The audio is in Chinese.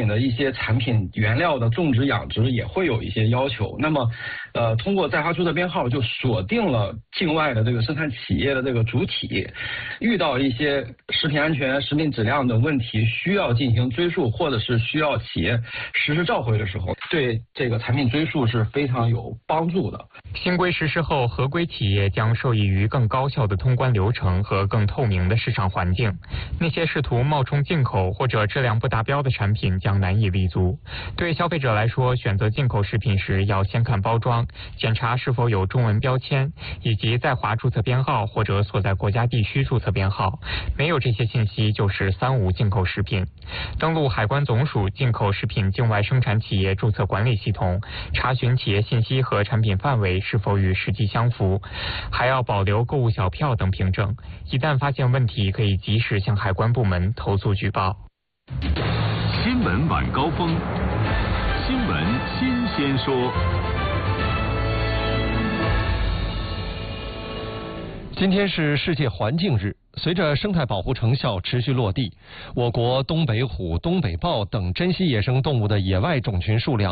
的一些产品原料的种植养殖也会有一些要求。那么，通过在华注册编号就锁定了境外的这个生产企业的这个主体，遇到一些食品安全、食品质量的问题需要进行追溯，或者是需要企业实施召回的时候，对这个产品追溯是非常有帮助的。 新规实施后，合规企业将受益于更高效的通关流程和更透明的市场环境。那些试图冒充进口或者质量不达标的产品将难以立足。对消费者来说，选择进口食品时要先看包装，检查是否有中文标签，以及在华注册编号或者所在国家地区注册编号。没有这些信息就是3无进口食品。登录海关总署进口食品境外生产企业注册管理系统，查询企业信息和产品范围是否与实际相符，还要保留购物小票等凭证。一旦发现问题，可以及时向海关部门投诉举报。 新闻晚高峰，新闻新鲜说。 今天是世界环境日，随着生态保护成效持续落地，我国东北虎、东北豹等珍稀野生动物的野外种群数量